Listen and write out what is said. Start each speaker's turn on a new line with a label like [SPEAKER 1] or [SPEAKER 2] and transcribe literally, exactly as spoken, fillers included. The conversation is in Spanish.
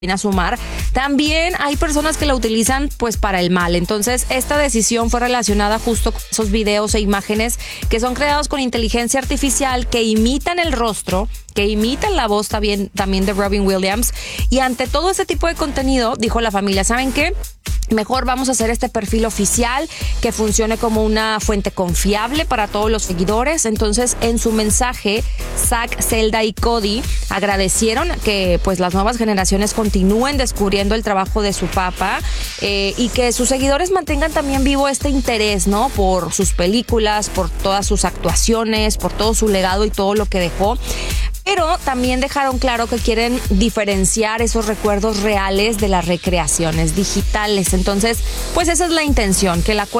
[SPEAKER 1] a sumar, también hay personas que la utilizan pues para el mal. Entonces esta decisión fue relacionada justo con esos videos e imágenes que son creados con inteligencia artificial, que imitan el rostro, que imitan la voz también, también de Robin Williams. Y ante todo ese tipo de contenido, dijo la familia, ¿saben qué? Mejor vamos a hacer este perfil oficial que funcione como una fuente confiable para todos los seguidores. Entonces, en su mensaje, Zack, Zelda y Cody agradecieron que pues las nuevas generaciones continúen descubriendo el trabajo de su papá eh, y que sus seguidores mantengan también vivo este interés, ¿no? Por sus películas, por todas sus actuaciones, por todo su legado y todo lo que dejó. Pero también dejaron claro que quieren diferenciar esos recuerdos reales de las recreaciones digitales. Entonces, pues esa es la intención, que la